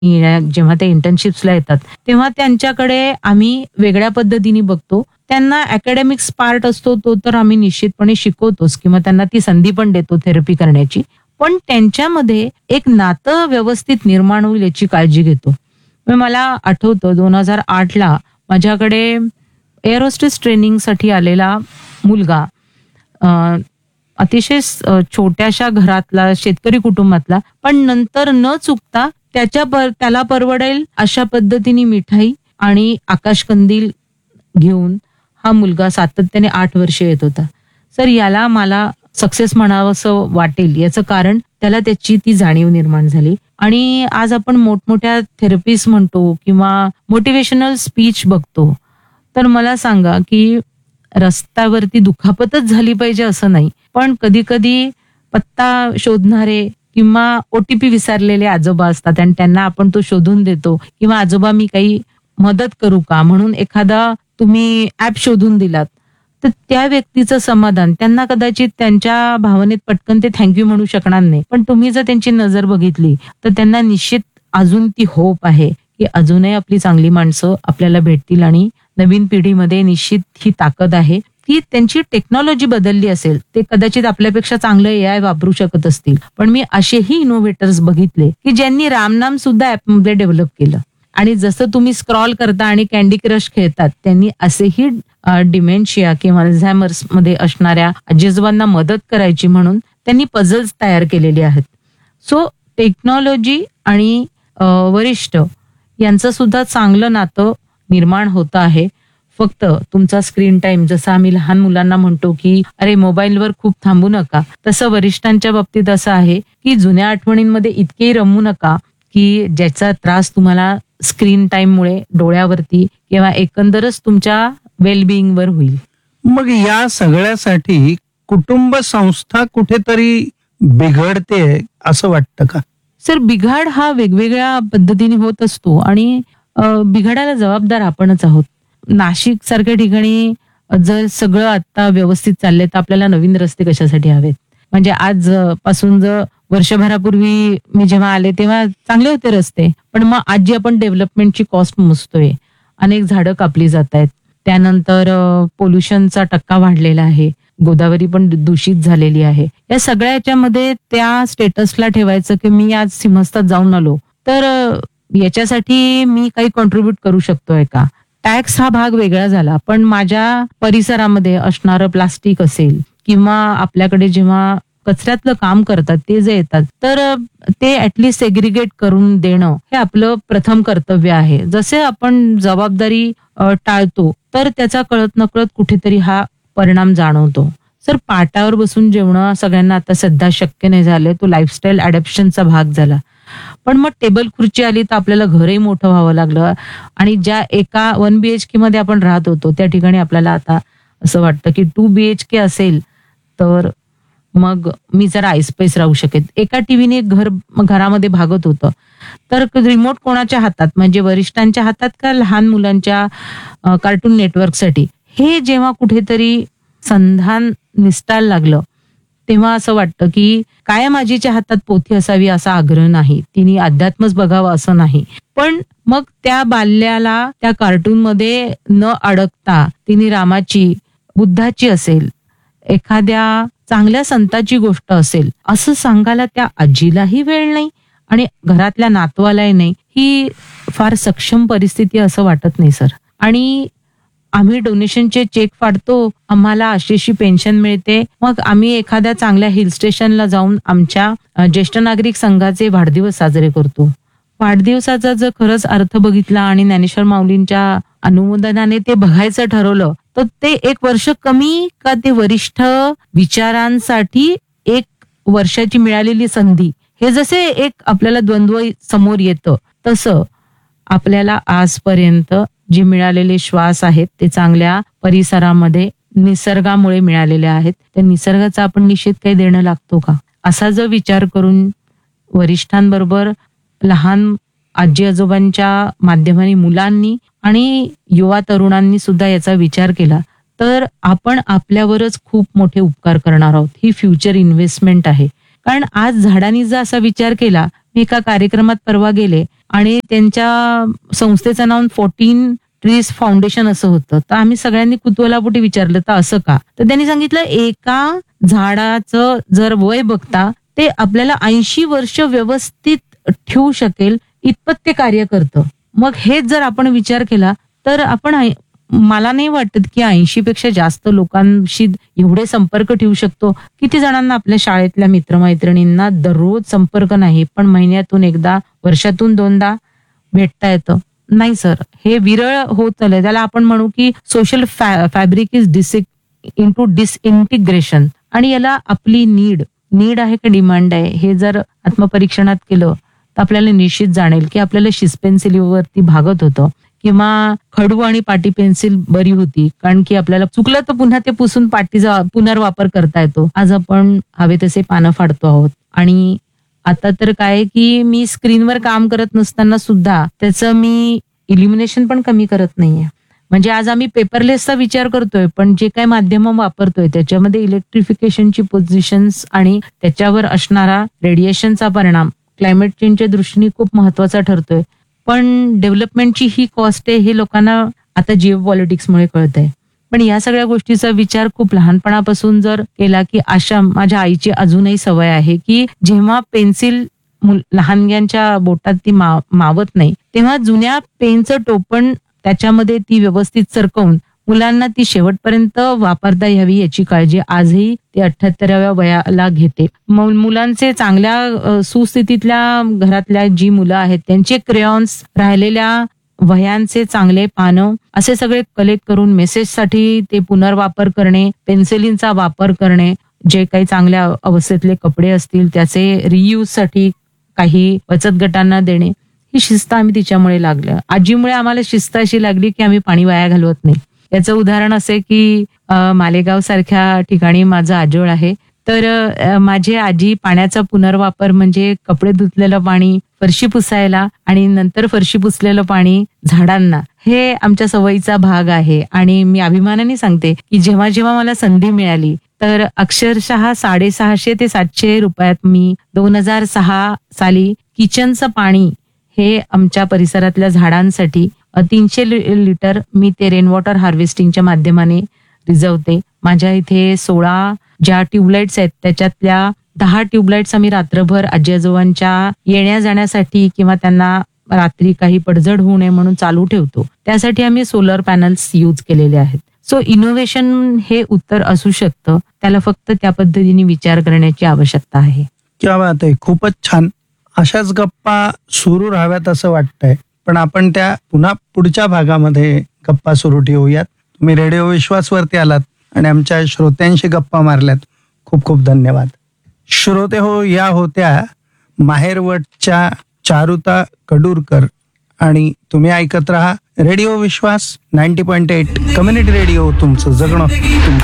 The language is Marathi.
जेव्हा ते इंटर्नशिप्सला येतात तेव्हा त्यांच्याकडे आम्ही वेगळ्या पद्धतीने बघतो. त्यांना अकॅडमिक्स पार्ट असतो तो तर आम्ही निश्चितपणे शिकवतोच किंवा त्यांना ती संधी पण देतो थेरपी करण्याची. पण त्यांच्यामध्ये एक नातं व्यवस्थित निर्माण होईल याची काळजी घेतो. मला आठवतं 2008ला माझ्याकडे एअर होस्टेस ट्रेनिंगसाठी आलेला मुलगा, अतिशय छोट्याशा घरातला शेतकरी कुटुंबातला, पण नंतर न चुकता त्याला परवडेल अशा पद्धतीने मिठाई आणि आकाशकंदील घेऊन हा मुलगा सातत्याने 8 वर्ष येत होता. सर, याला मला सक्सेस म्हणावं असं वाटेल याचं कारण त्याला त्याची ती जाणीव निर्माण झाली. आणि आज आपण मोठमोठ्या थेरपिस्ट म्हणतो किंवा मोटिवेशनल स्पीच बघतो, तर मला सांगा की रस्त्यावरती दुखापतच झाली पाहिजे असं नाही, पण कधी कधी पत्ता शोधणारे किंवा OTP विसरलेले आजोबा असतात आणि त्यांना आपण तो शोधून देतो, किंवा आजोबा मी काही मदत करू का म्हणून एखादा तुम्ही ऍप शोधून दिलात, तर त्या व्यक्तीचं समाधान, त्यांना कदाचित त्यांच्या भावनेत पटकन ते थँक्यू म्हणू शकणार नाही, पण तुम्ही जर त्यांची नजर बघितली तर त्यांना निश्चित अजून ती होप आहे की अजूनही आपली चांगली माणसं आपल्याला भेटतील. आणि नवीन पिढीमध्ये निश्चित ही ताकद आहे की त्यांची टेक्नॉलॉजी बदलली असेल, ते कदाचित आपल्यापेक्षा चांगलं AI वापरू शकत असतील, पण मी असेही इनोव्हेटर्स बघितले की ज्यांनी रामनाम सुद्धा ऍपमध्ये डेव्हलप केलं. आणि जसं तुम्ही स्क्रॉल करता आणि कॅन्डी क्रश खेळतात, त्यांनी असेही डिमेन्शिया किंवा अल्झायमर्स मध्ये असणाऱ्या आजीआजोबांना मदत करायची म्हणून त्यांनी पझल्स तयार केलेले आहेत. सो टेक्नॉलॉजी आणि वरिष्ठ यांचं सुद्धा चांगलं नातं निर्माण होतं आहे. फक्त तुमचा स्क्रीन टाइम, जसं आम्ही लहान मुलांना म्हणतो की अरे मोबाईलवर खूप थांबू नका, तसं वरिष्ठांच्या बाबतीत असं आहे की जुन्या आठवणींमध्ये इतकेही रमू नका की ज्याचा त्रास तुम्हाला स्क्रीन टाइममुळे डोळ्यावरती किंवा एकंदरच तुमच्या वेलबिईंगवर होईल. मग या सगळ्यासाठी कुटुंब संस्था कुठेतरी बिघडते असं वाटतं का? सर, बिघाड हा वेगवेगळ्या पद्धतीने होत असतो आणि बिघाडाला जबाबदार आपणच आहोत. नाशिक सारख्या ठिकाणी जर सगळं आता व्यवस्थित चाललंय तर आपल्याला नवीन रस्ते कशासाठी हवेत? म्हणजे आज पासून जर वर्षभरापूर्वी मी जेव्हा आले तेव्हा चांगले होते रस्ते, पण मग आज जी आपण डेव्हलपमेंटची कॉस्ट मोजतोय, अनेक झाडं कापली जात आहेत, त्यानंतर पोल्युशनचा टक्का वाढलेला आहे, गोदावरी पण दूषित झालेली आहे. या सगळ्या याच्यामध्ये त्या स्टेटसला ठेवायचं की मी आज सिंहस्थात जाऊन आलो, तर याच्यासाठी मी काही कॉन्ट्रीब्यूट करू शकतोय का? टॅक्स हा भाग वेगळा झाला, पण माझ्या परिसरामध्ये असणारं प्लास्टिक असेल किंवा आपल्याकडे जेव्हा कचऱ्यातलं काम करतात ते जे येतात, तर ते ऍटलिस्ट सेग्रिगेट करून देणं हे आपलं प्रथम कर्तव्य आहे. जसे आपण जबाबदारी टाळतो तर त्याचा कळत नकळत कुठेतरी हा परिणाम जाणवतो. सर, पाटावर बसून जेवणं सगळ्यांना आता सध्या शक्य नाही झालंय, तो लाईफस्टाईल अडॅप्शनचा भाग झाला. पण मग टेबल खुर्ची आली तर आपल्याला घरही मोठं व्हावं लागलं आणि ज्या एका 1 BHK मध्ये आपण राहत होतो त्या ठिकाणी आपल्याला आता असं वाटतं की 2 BHK असेल तर मग मी जरा ऐसपैस राहू शकेल. एका टीव्हीने घरामध्ये भागत होतं, तर रिमोट कोणाच्या हातात, म्हणजे वरिष्ठांच्या हातात का लहान मुलांच्या कार्टून नेटवर्कसाठी? हे जेव्हा कुठेतरी संधान निसटायला लागलं तेव्हा असं वाटतं की कायम आजीच्या हातात पोथी असावी असा आग्रह नाही, तिने अध्यात्मच बघावं असं नाही, पण मग त्या बाल्याला त्या कार्टूनमध्ये न अडकता तिने रामाची, बुद्धाची असेल, एखाद्या चांगल्या संताची गोष्ट असेल असं सांगायला त्या आजीलाही वेळ नाही आणि घरातल्या नातवालाही नाही. ही फार सक्षम परिस्थिती असं वाटत नाही सर. आणि आम्ही डोनेशनचे चेक फाडतो, आम्हाला अशी पेन्शन मिळते, मग आम्ही एखाद्या चांगल्या हिल स्टेशनला जाऊन आमच्या ज्येष्ठ नागरिक संघाचे वाढदिवस साजरे करतो. वाढदिवसाचा जर खरंच अर्थ बघितला आणि ज्ञानेश्वर माऊलींच्या अनुमोदनाने ते बघायचं ठरवलं तर ते 1 वर्ष कमी का ते वरिष्ठ विचारांसाठी 1 वर्षाची मिळालेली संधी, हे जसे एक आपल्याला द्वंद्व समोर येतं तसं आपल्याला आजपर्यंत जे मिळालेले श्वास आहेत ते चांगल्या परिसरामध्ये निसर्गामुळे मिळालेले आहेत. त्या निसर्गाचा आपण निश्चित काही देणं लागतो का, असा जर विचार करून वरिष्ठांबरोबर लहान आजी आजोबांच्या माध्यमाने मुलांनी आणि युवा तरुणांनी सुद्धा याचा विचार केला तर आपण आपल्यावरच खूप मोठे उपकार करणार आहोत. ही फ्युचर इन्व्हेस्टमेंट आहे. कारण आज झाडांनी जर असा विचार केला, मी एका कार्यक्रमात परवा गेले आणि त्यांच्या संस्थेचं नाव 14 ट्रीज फाउंडेशन असं होतं. तर आम्ही सगळ्यांनी कुतूहलापोटी विचारलं तर असं का? तर त्यांनी सांगितलं एका झाडाचं जर वय बघता ते आपल्याला 80 वर्ष व्यवस्थित ठेवू शकेल इतपत ते कार्य करतं. मग हेच जर आपण विचार केला तर आपण मला नाही वाटत की 80 पेक्षा जास्त लोकांशी एवढे संपर्क ठेवू शकतो. किती जणांना आपल्या शाळेतल्या मित्रमैत्रिणींना दररोज संपर्क नाही, पण महिन्यातून एकदा, वर्षातून 2दा भेटता येतं. नाही सर, हे विरळ होत चाललंय. त्याला आपण म्हणू की सोशल फॅब्रिक इज डिसइंटिग्रेशन. आणि याला आपली नीड आहे का डिमांड आहे हे जर आत्मपरीक्षणात केलं तर आपल्याला निश्चित जाणेल की आपल्याला शिसपेन्सिलीवरती भागत होतं किंवा खडू आणि पाटी पेन्सिल बरी होती, कारण की आपल्याला चुकलं तर पुन्हा ते पुसून पाटीचा पुनर्वापर करता येतो. आज आपण हवे तसे पानं फाडतो आहोत. आणि आता तर काय की मी स्क्रीनवर काम करत नसताना सुद्धा त्याचं मी इल्युमिनेशन पण कमी करत नाहीये. म्हणजे आज आम्ही पेपरलेसचा विचार करतोय, पण जे काही माध्यम वापरतोय त्याच्यामध्ये इलेक्ट्रिफिकेशनची पोझिशन्स आणि त्याच्यावर असणारा रेडिएशनचा परिणाम क्लायमेट चेंजच्या दृष्टीने खूप महत्वाचा ठरतोय. पण डेव्हलपमेंटची ही कॉस्ट आहे हे लोकांना आता जिओ पॉलिटिक्समुळे कळत आहे. पण या सगळ्या गोष्टीचा विचार खूप लहानपणापासून जर केला की अशा माझ्या आईची अजूनही सवय आहे की जेव्हा पेन्सिल लहानग्यांच्या बोटात ती मावत नाही तेव्हा जुन्या पेनचं टोपण त्याच्यामध्ये ती व्यवस्थित सरकवून मुलांना ती शेवटपर्यंत वापरता यावी याची काळजी आजही ती 78व्या वयाला घेते. मुलांचे चांगल्या सुस्थितीतल्या घरातल्या जी मुलं आहेत त्यांचे क्रेयॉन्स, राहिलेल्या वह्यांचे चांगले पानं असे सगळे कलेक्ट करून मेसेजसाठी ते पुनर्वापर करणे, पेन्सिलींचा वापर करणे, जे काही चांगल्या अवस्थेतले कपडे असतील त्याचे रियूजसाठी काही बचत गटांना देणे, ही शिस्त आम्ही तिच्यामुळे लागलं. आजीमुळे आम्हाला शिस्त अशी लागली की आम्ही पाणी वाया घालवत नाही. याचं उदाहरण असे की मालेगाव सारख्या ठिकाणी माझं आजोळ आहे. तर माझी आजी पाण्याचा पुनर्वापर म्हणजे कपडे धुतलेलं पाणी फरशी पुसायला आणि नंतर फरशी पुसलेलं पाणी झाडांना, हे आमच्या सवयीचा भाग आहे. आणि मी अभिमानाने सांगते की जेव्हा जेव्हा मला संधी मिळाली तर अक्षरशः 650 ते 700 रुपयात मी 2006 साली किचनचं पाणी हे आमच्या परिसरातल्या झाडांसाठी 300 लिटर मी ते रेन वॉटर हार्वेस्टिंगच्या माध्यमाने रिझवते. माझ्या इथे 16 ज्या ट्यूबलाईट्स आहेत त्याच्यातल्या 10 ट्यूबलाईट्स आम्ही रात्रभर आजी आजोबांच्या येण्या जाण्यासाठी किंवा त्यांना रात्री काही पडझड होऊ नये म्हणून चालू ठेवतो. त्यासाठी आम्ही सोलर पॅनल्स यूज केलेले आहेत. सो इनोव्हेशन हे उत्तर असू शकतं, त्याला फक्त त्या पद्धतीने विचार करण्याची आवश्यकता आहे. क्या बात आहे, खूपच छान. अशाच गप्पा सुरू राहाव्यात असं वाटतंय, पण आपण त्या पुन्हा पुढच्या भागामध्ये गप्पा सुरू ठेवूयात. तुम्ही रेडिओ विश्वासवरती आलात आणि आमच्या श्रोत्यांशी गप्पा मारल्यात. खूप खूप धन्यवाद. श्रोते हो, या होत्या माहेरवटच्या चारुता कडूरकर आणि तुम्ही ऐकत राहा रेडिओ विश्वास 90.8 कम्युनिटी रेडिओ. तुमचं जगणं तुमचं